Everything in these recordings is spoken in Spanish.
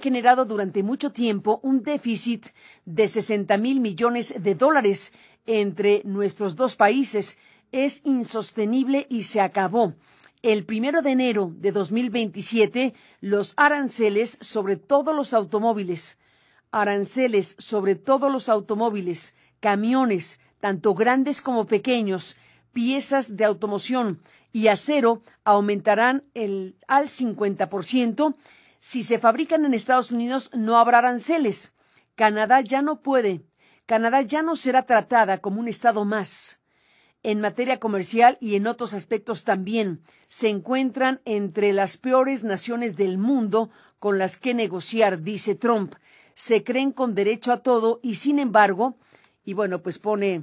generado durante mucho tiempo un déficit de 60,000 millones de dólares entre nuestros dos países. Es insostenible y se acabó. El 1 de enero de 2027, los aranceles sobre todos los automóviles, camiones, tanto grandes como pequeños, piezas de automoción y acero aumentarán al 50%. Si se fabrican en Estados Unidos, no habrá aranceles. Canadá ya no será tratada como un estado más. En materia comercial y en otros aspectos también, se encuentran entre las peores naciones del mundo con las que negociar, dice Trump. Se creen con derecho a todo y, sin embargo, y bueno, pues pone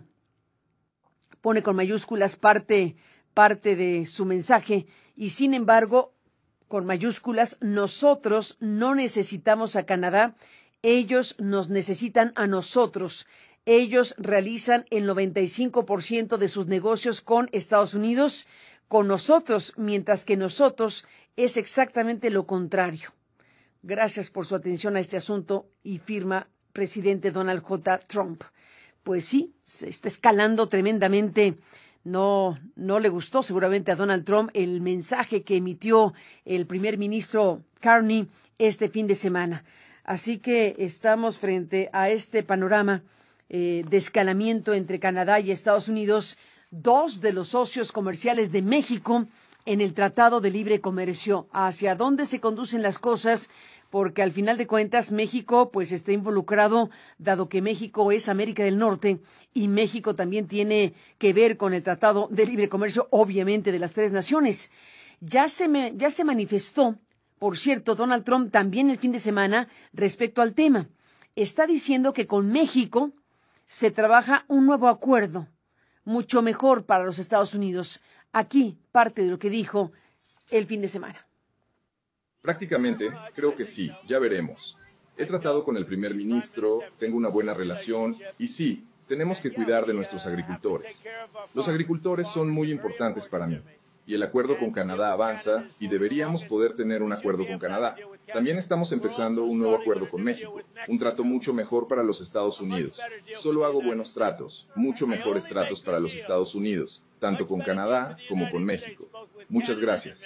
con mayúsculas parte de su mensaje, y sin embargo, con mayúsculas, nosotros no necesitamos a Canadá, ellos nos necesitan a nosotros. Ellos realizan el 95% de sus negocios con Estados Unidos, con nosotros, mientras que nosotros es exactamente lo contrario. Gracias por su atención a este asunto, y firma presidente Donald J. Trump. Pues sí, se está escalando tremendamente. No le gustó seguramente a Donald Trump el mensaje que emitió el primer ministro Carney este fin de semana. Así que estamos frente a este panorama de escalamiento entre Canadá y Estados Unidos, dos de los socios comerciales de México en el Tratado de Libre Comercio. ¿Hacia dónde se conducen las cosas? Porque al final de cuentas México pues está involucrado, dado que México es América del Norte y México también tiene que ver con el Tratado de Libre Comercio, obviamente, de las tres naciones. Ya se manifestó, por cierto, Donald Trump también el fin de semana respecto al tema. Está diciendo que con México se trabaja un nuevo acuerdo, mucho mejor para los Estados Unidos. Aquí parte de lo que dijo el fin de semana. Prácticamente, creo que sí, ya veremos. He tratado con el primer ministro, tengo una buena relación y sí, tenemos que cuidar de nuestros agricultores. Los agricultores son muy importantes para mí y el acuerdo con Canadá avanza y deberíamos poder tener un acuerdo con Canadá. También estamos empezando un nuevo acuerdo con México, un trato mucho mejor para los Estados Unidos. Solo hago buenos tratos, mucho mejores tratos para los Estados Unidos, tanto con Canadá como con México. Muchas gracias.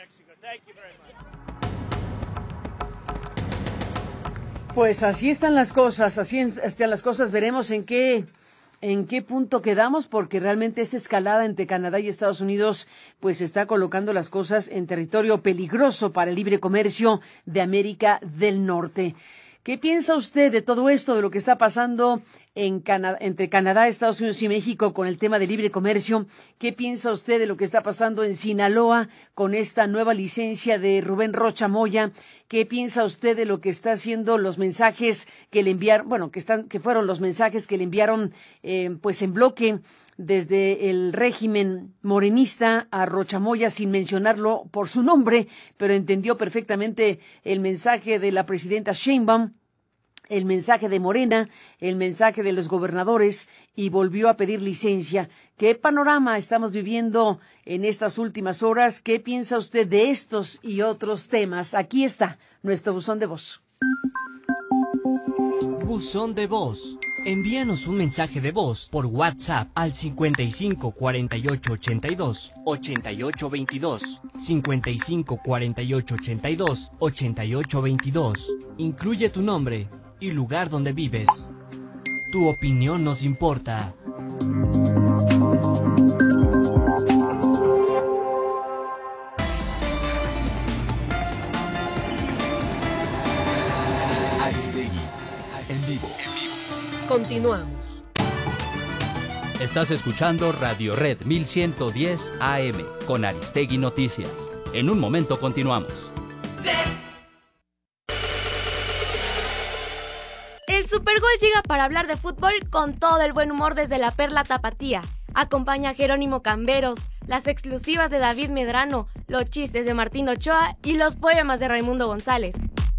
Pues así están las cosas, veremos en qué punto quedamos, porque realmente esta escalada entre Canadá y Estados Unidos pues está colocando las cosas en territorio peligroso para el libre comercio de América del Norte. ¿Qué piensa usted de todo esto, de lo que está pasando entre Canadá, Estados Unidos y México con el tema de libre comercio? ¿Qué piensa usted de lo que está pasando en Sinaloa con esta nueva licencia de Rubén Rocha Moya? ¿Qué piensa usted de lo que está haciendo los mensajes que le enviaron, que fueron los mensajes que le enviaron pues en bloque desde el régimen morenista a Rocha Moya, sin mencionarlo por su nombre, pero entendió perfectamente el mensaje de la presidenta Sheinbaum, el mensaje de Morena, el mensaje de los gobernadores, y volvió a pedir licencia? ¿Qué panorama estamos viviendo en estas últimas horas? ¿Qué piensa usted de estos y otros temas? Aquí está nuestro buzón de voz. Buzón de voz. Envíanos un mensaje de voz por WhatsApp al 55 48 82 88 22, 55 48 82 88 22. Incluye tu nombre y lugar donde vives. Tu opinión nos importa. Aristegui, en vivo. Continuamos. Estás escuchando Radio Red 1110 AM con Aristegui Noticias. En un momento continuamos. El Supergol llega para hablar de fútbol con todo el buen humor desde la Perla Tapatía. Acompaña a Jerónimo Camberos, las exclusivas de David Medrano, los chistes de Martín Ochoa y los poemas de Raimundo González.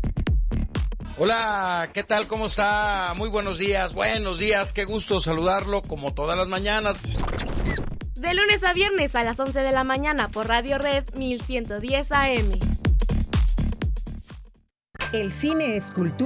Hola, ¿qué tal? ¿Cómo está? Muy buenos días, qué gusto saludarlo como todas las mañanas. De lunes a viernes a las 11 de la mañana por Radio Red 1110 AM. El cine es cultura.